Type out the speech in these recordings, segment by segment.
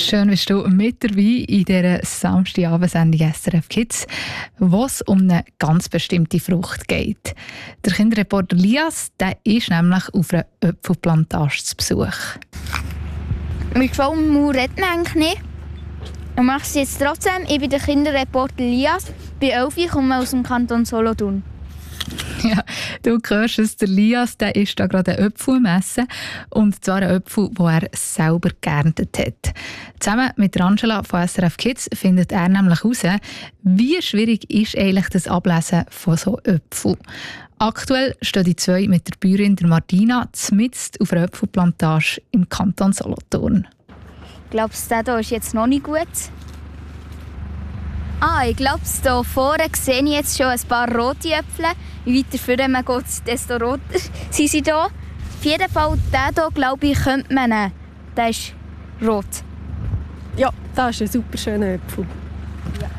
Schön bist du mit dabei in dieser Samstagabendsendung SRF Kids, wo es um eine ganz bestimmte Frucht geht. Der Kinderreporter Lias, der ist nämlich auf einer Äpfelplantage zu Besuch. Mit Schwalmau redet man eigentlich nicht. Ich mache es jetzt trotzdem. Ich bin der Kinderreporter Lias, bin 11 und komme aus dem Kanton Solothurn. Ja, du hörst es, der Lias, der ist da gerade einen Apfel am Essen. Und zwar einen Apfel, den er selber geerntet hat. Zusammen mit Angela von SRF Kids findet er nämlich heraus, wie schwierig ist eigentlich das Ablesen von so Äpfeln. Aktuell stehen die zwei mit der Bäuerin der Martina mitten auf einer Äpfelplantage im Kanton Solothurn. Glaubst du, der hier ist jetzt noch nicht gut? Ich glaube, hier vorne sehe ich jetzt schon ein paar rote Äpfel. Je weiter vorne man geht, desto roter sind sie hier. Auf jeden Fall, den hier, glaube ich, könnte man nehmen. Der ist rot. Ja, das ist ein super schöner Apfel. Ja.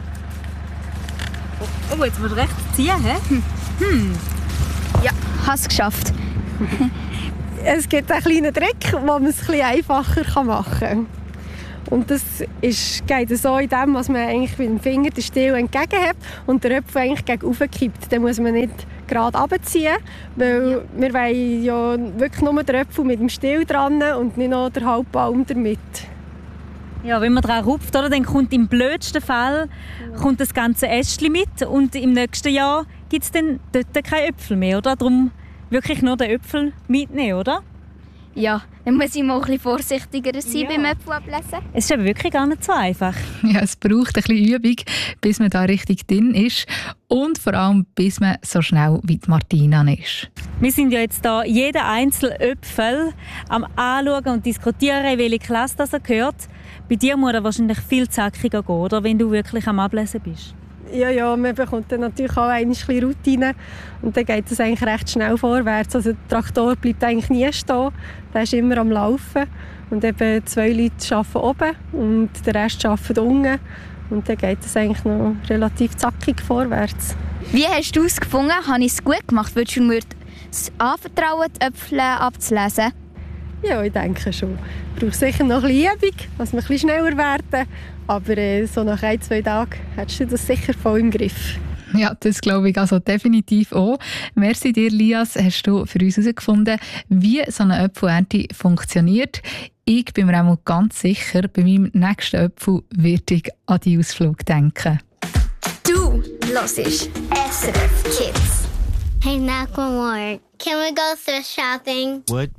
Oh, jetzt musst du recht ziehen, hä? Ja, habe es geschafft. Es gibt einen kleinen Trick, wo man es etwas einfacher machen kann. Und das geht so in dem, was man eigentlich mit dem Finger den Stiel entgegenhebt und der Apfel eigentlich gegen oben kippt. Dann muss man nicht gerade runterziehen, weil wir wollen ja wirklich nur den Apfel mit dem Stiel dran und nicht noch den halben Baum damit. Ja, wenn man daran rupft, oder, dann kommt im blödsten Fall kommt das ganze Ästchen mit und im nächsten Jahr gibt es dann dort keine Äpfel mehr, oder? Darum wirklich nur den Äpfel mitnehmen, oder? Ja, dann muss ich mal ein bisschen vorsichtiger sein beim Äpfel ablesen. Es ist aber wirklich gar nicht so einfach. Ja, es braucht ein bisschen Übung, bis man da richtig drin ist und vor allem, bis man so schnell wie die Martina ist. Wir sind ja jetzt hier jeden einzelnen Äpfel am Anschauen und diskutieren, in welche Klasse das er gehört. Bei dir muss er wahrscheinlich viel zackiger gehen, oder, wenn du wirklich am Ablesen bist. Ja, man bekommt dann natürlich auch ein bisschen Routine und dann geht es eigentlich recht schnell vorwärts. Also der Traktor bleibt eigentlich nie stehen, der ist immer am Laufen und eben 2 Leute arbeiten oben und der Rest arbeitet unten und dann geht es eigentlich noch relativ zackig vorwärts. Wie hast du es gefunden? Habe ich es gut gemacht? Würdest du mir anvertrauen, die Äpfel abzulesen? Ja, ich denke schon. Ich brauche sicher noch ein bisschen Übung, dass wir ein bisschen schneller werden. Aber so nach 1-2 Tagen hättest du das sicher voll im Griff. Ja, das glaube ich also definitiv auch. Merci dir, Lias, hast du für uns herausgefunden, wie so eine Äpfelernte funktioniert. Ich bin mir auch ganz sicher, bei meinem nächsten Äpfel werde ich an die Ausflug denken. Du hörst SRF Kids. Hey, Macklemore, can we go thrift shopping? What?